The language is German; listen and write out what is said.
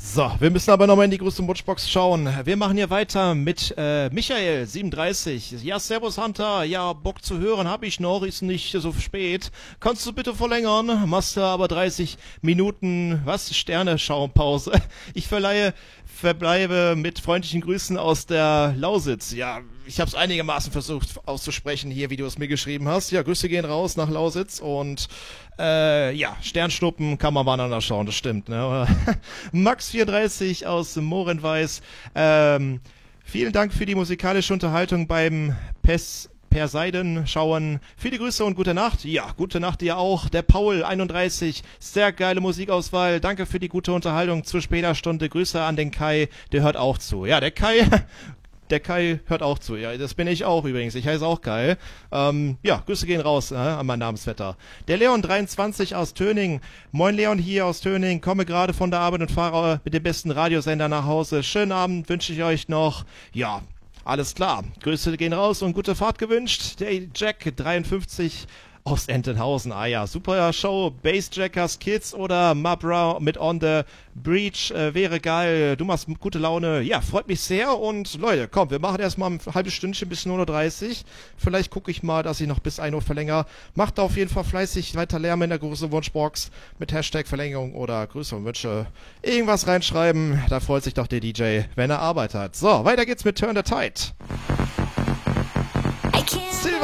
So, wir müssen aber nochmal in die große Wunschbox schauen. Wir machen hier weiter mit Michael, 37. Ja, servus Hunter. Ja, Bock zu hören habe ich noch, ist nicht so spät. Kannst du bitte verlängern? Machst du aber 30 Minuten, was? Sterne-Schaumpause. Ich verbleibe mit freundlichen Grüßen aus der Lausitz. Ja, ich habe es einigermaßen versucht auszusprechen hier, wie du es mir geschrieben hast. Ja, Grüße gehen raus nach Lausitz und ja, Sternschnuppen kann man mal schauen, das stimmt. Ne? Max 34 aus Mohrenweiß. Vielen Dank für die musikalische Unterhaltung beim Perseiden schauen. Viele Grüße und gute Nacht. Ja, gute Nacht dir auch. Der Paul 31. Sehr geile Musikauswahl. Danke für die gute Unterhaltung zur später Stunde. Grüße an den Kai. Der hört auch zu. Ja, der Kai hört auch zu. Ja, das bin ich auch übrigens. Ich heiße auch Kai. Ja, Grüße gehen raus an mein Namensvetter. Der Leon 23 aus Töning. Moin Leon hier aus Töning. Komme gerade von der Arbeit und fahre mit dem besten Radiosender nach Hause. Schönen Abend wünsche ich euch noch. Ja, alles klar. Grüße gehen raus und gute Fahrt gewünscht. Der Jack 53 aus Entenhausen. Ah ja, super Show. Bassjackers Kids oder Mabra mit On the Breach wäre geil. Du machst gute Laune. Ja, freut mich sehr. Und Leute, komm, wir machen erstmal ein halbes Stündchen bis 0:30 Uhr. Vielleicht gucke ich mal, dass ich noch bis 1 Uhr verlängere. Macht auf jeden Fall fleißig weiter Lärm in der großen Wunschbox mit Hashtag Verlängerung oder Grüße und Wünsche. Irgendwas reinschreiben. Da freut sich doch der DJ, wenn er Arbeit hat. So, weiter geht's mit Turn the Tide.